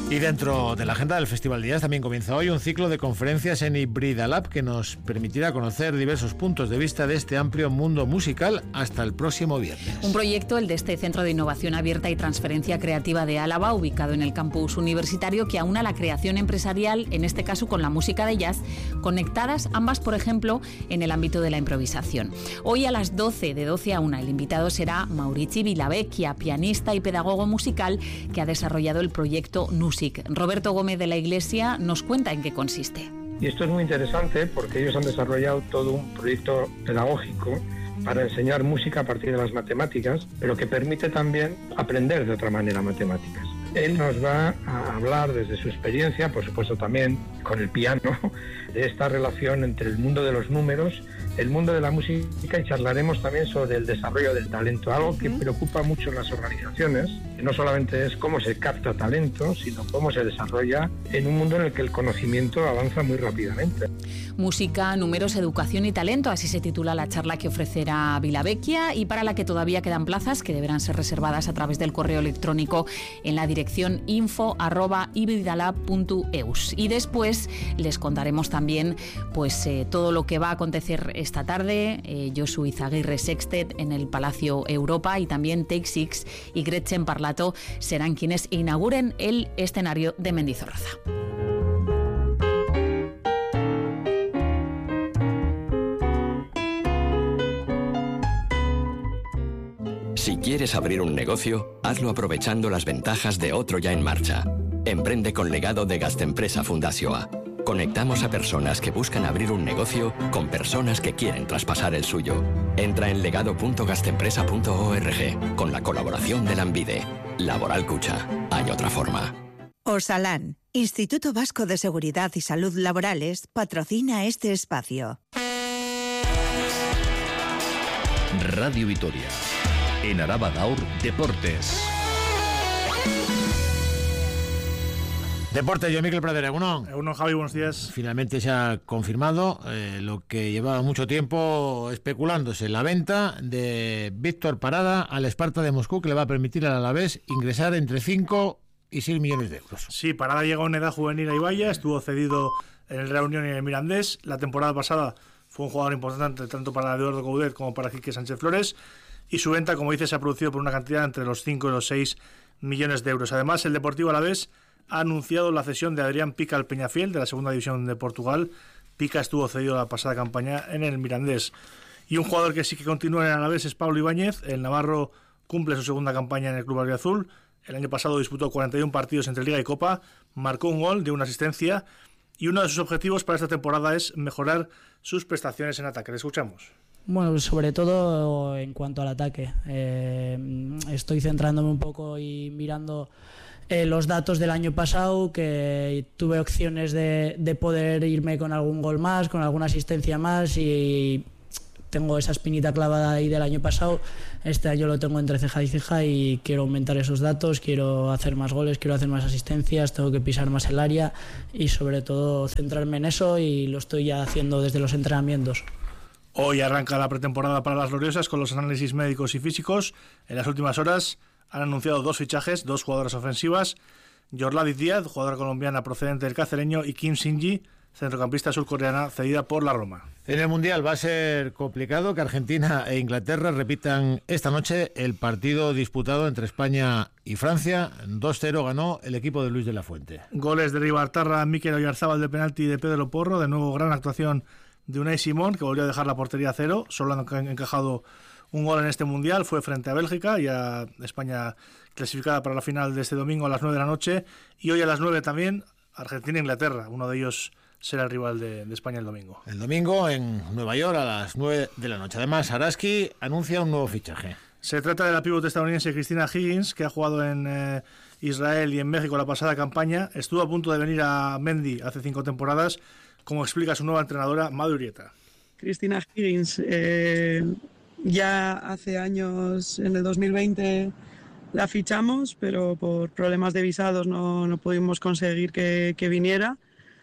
Y dentro de la agenda del Festival de Jazz también comienza hoy un ciclo de conferencias en Hybridalab que nos permitirá conocer diversos puntos de vista de este amplio mundo musical hasta el próximo viernes. Un proyecto, el de este Centro de Innovación Abierta y Transferencia Creativa de Álava, ubicado en el campus universitario, que aúna la creación empresarial, en este caso con la música de jazz, conectadas ambas, por ejemplo, en el ámbito de la improvisación. Hoy a las 12, de 12 a 1, el invitado será Maurici Vilavecchia, pianista y pedagogo musical que ha desarrollado el proyecto NUSIC. Roberto Gómez de la Iglesia nos cuenta en qué consiste. Y esto es muy interesante porque ellos han desarrollado todo un proyecto pedagógico para enseñar música a partir de las matemáticas, pero que permite también aprender de otra manera matemáticas. Él nos va a hablar desde su experiencia, por supuesto también con el piano, de esta relación entre el mundo de los números, el mundo de la música, y charlaremos también sobre el desarrollo del talento, algo que preocupa mucho en las organizaciones. No solamente es cómo se capta talento, sino cómo se desarrolla en un mundo en el que el conocimiento avanza muy rápidamente. Música, números, educación y talento, así se titula la charla que ofrecerá Vilavecchia y para la que todavía quedan plazas que deberán ser reservadas a través del correo electrónico en la dirección info@hybridalab.eus. Y después les contaremos también todo lo que va a acontecer esta tarde. Josu Izaguirre Sextet en el Palacio Europa y también Take Six y Gretchen Parlato serán quienes inauguren el escenario de Mendizorroza. Si quieres abrir un negocio, hazlo aprovechando las ventajas de otro ya en marcha. Emprende con legado de Gastempresa Fundazioa. Conectamos a personas que buscan abrir un negocio con personas que quieren traspasar el suyo. Entra en legado.gastempresa.org con la colaboración de Lanbide. Laboral Cucha. Hay otra forma. Osalan, Instituto Vasco de Seguridad y Salud Laborales, patrocina este espacio. Radio Vitoria. En Araba Gaur, Deportes. Deportes, yo Miquel Pradera, Egunon, Javi, buenos días. Finalmente se ha confirmado lo que llevaba mucho tiempo especulándose, la venta de Víctor Parada al Esparta de Moscú, que le va a permitir al Alavés ingresar entre 5 y 6 millones de euros. Sí, Parada llegó en edad juvenil a Ibaya, estuvo cedido en el Real Unión y en el Mirandés. La temporada pasada fue un jugador importante tanto para Eduardo Coudet como para Quique Sánchez Flores, y su venta, como dice, se ha producido por una cantidad entre los 5 y los 6 millones de euros. Además, el Deportivo Alavés ha anunciado la cesión de Adrián Pica al Peñafiel de la segunda división de Portugal. Pica estuvo cedido la pasada campaña en el Mirandés. Y un jugador que sí que continúa en el Alavés es Pablo Ibáñez. El navarro cumple su segunda campaña en el Club Auriazul. El año pasado disputó 41 partidos entre Liga y Copa, marcó un gol, dio una asistencia, y uno de sus objetivos para esta temporada es mejorar sus prestaciones en ataque. Le escuchamos. Bueno, sobre todo en cuanto al ataque. Estoy centrándome un poco y mirando los datos del año pasado, que tuve opciones de poder irme con algún gol más, con alguna asistencia más, y tengo esa espinita clavada ahí del año pasado. Este año lo tengo entre ceja y ceja y quiero aumentar esos datos, quiero hacer más goles, quiero hacer más asistencias, tengo que pisar más el área y sobre todo centrarme en eso, y lo estoy ya haciendo desde los entrenamientos. Hoy arranca la pretemporada para las Gloriosas con los análisis médicos y físicos. En las últimas horas han anunciado 2 fichajes, 2 jugadoras ofensivas: Yorladis Díaz, jugadora colombiana procedente del Cacereño, y Kim Shin-ji, centrocampista surcoreana cedida por la Roma. En el Mundial va a ser complicado que Argentina e Inglaterra repitan esta noche el partido disputado entre España y Francia. 2-0 ganó el equipo de Luis de la Fuente. Goles de Ribartarra, Mikel Oyarzábal de penalti y de Pedro Porro. De nuevo gran actuación de Unai Simón, que volvió a dejar la portería a 0. Solo han encajado un gol en este Mundial, fue frente a Bélgica, y a España clasificada para la final de este domingo a las 9 de la noche. Y hoy a las 9 también Argentina e Inglaterra. Uno de ellos será el rival de España el domingo. El domingo en Nueva York a las 9 de la noche. Además, Araski anuncia un nuevo fichaje. Se trata de la pívot estadounidense Christina Higgins, que ha jugado en Israel y en México la pasada campaña. Estuvo a punto de venir a Mendy hace 5 temporadas, como explica su nueva entrenadora, Madu Urieta. Christina Higgins, ya hace años, en el 2020, la fichamos, pero por problemas de visados no pudimos conseguir que viniera.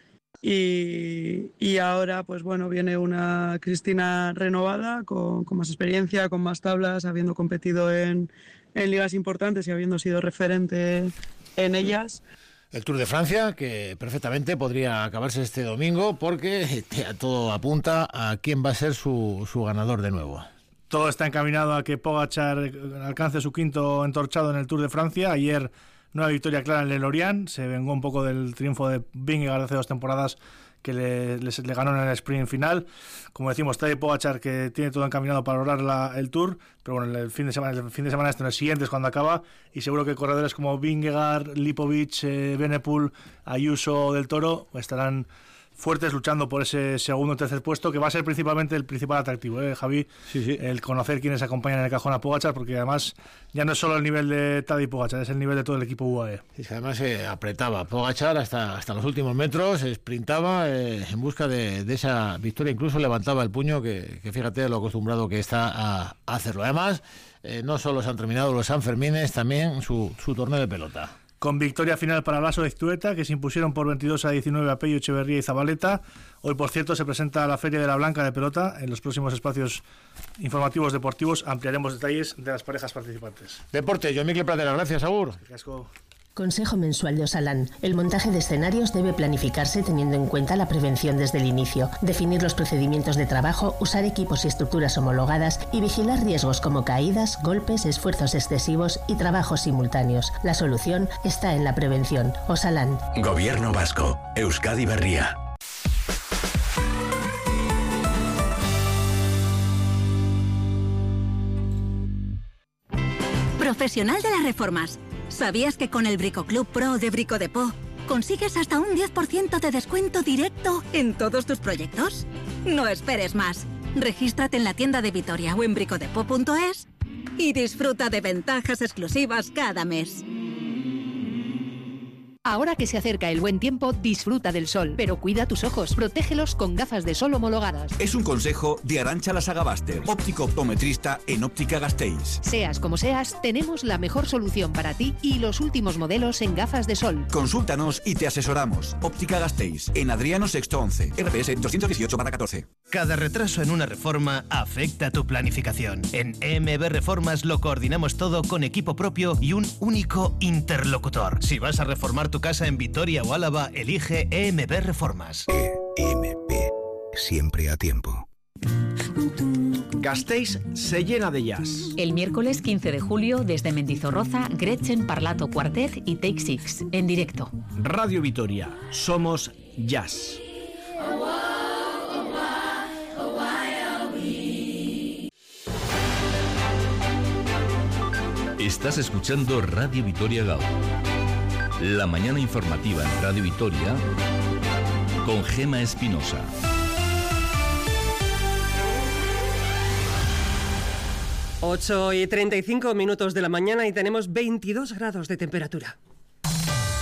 Y ahora, pues bueno, viene una Cristina renovada, con más experiencia, con más tablas, habiendo competido en ligas importantes y habiendo sido referente en ellas. El Tour de Francia, que perfectamente podría acabarse este domingo, porque todo apunta a quién va a ser su ganador de nuevo. Todo está encaminado a que Pogačar alcance su quinto entorchado en el Tour de Francia. Ayer nueva victoria clara en Le Lorient, se vengó un poco del triunfo de Vingegaard hace 2 temporadas que le ganó en el sprint final. Como decimos, Tadej Pogačar, que tiene todo encaminado para lograr el Tour, pero bueno, el fin de semana este, en el siguiente es cuando acaba, y seguro que corredores como Vingegaard, Lipovic, Benepul, Ayuso, Del Toro estarán fuertes luchando por ese segundo o tercer puesto, que va a ser principalmente el principal atractivo, Javi. Sí. El conocer quiénes acompañan en el cajón a Pogačar, porque además ya no es solo el nivel de Tadej Pogačar, es el nivel de todo el equipo UAE. Es que además apretaba Pogačar hasta los últimos metros, sprintaba en busca de esa victoria, incluso levantaba el puño, que fíjate lo acostumbrado que está a hacerlo. Además, no solo se han terminado los Sanfermines, también su torneo de pelota. Con victoria final para Lasso de Iztueta, que se impusieron por 22-19 a Pello, Echeverría y Zabaleta. Hoy, por cierto, se presenta la Feria de la Blanca de Pelota. En los próximos espacios informativos deportivos ampliaremos detalles de las parejas participantes. Deporte, yo Miquel Pradera, gracias, Agur. Consejo mensual de Osalan. El montaje de escenarios debe planificarse teniendo en cuenta la prevención desde el inicio, definir los procedimientos de trabajo, usar equipos y estructuras homologadas y vigilar riesgos como caídas, golpes, esfuerzos excesivos y trabajos simultáneos. La solución está en la prevención. Osalan. Gobierno vasco. Euskadi Berria. Profesional de las reformas. ¿Sabías que con el Bricoclub Pro de Brico Depot consigues hasta un 10% de descuento directo en todos tus proyectos? No esperes más. Regístrate en la tienda de Vitoria o en bricodepot.es y disfruta de ventajas exclusivas cada mes. Ahora que se acerca el buen tiempo, disfruta del sol, pero cuida tus ojos, protégelos con gafas de sol homologadas. Es un consejo de Arantxa Lasagabaster, óptico optometrista en Óptica Gasteiz. Seas como seas, tenemos la mejor solución para ti y los últimos modelos en gafas de sol. Consúltanos y te asesoramos. Óptica Gasteiz, en Adriano Sexto 11, RPS 218/14. Cada retraso en una reforma afecta a tu planificación. En EMB Reformas lo coordinamos todo con equipo propio y un único interlocutor. Si vas a reformar tu casa en Vitoria o Álava, elige EMB Reformas. EMB, siempre a tiempo. Gasteiz se llena de jazz. El miércoles 15 de julio, desde Mendizorroza, Gretchen Parlato Quartet y Take Six, en directo. Radio Vitoria, somos jazz. Estás escuchando Radio Vitoria Gaur. La mañana informativa en Radio Vitoria con Gema Espinosa. 8:35 de la mañana y tenemos 22 grados de temperatura.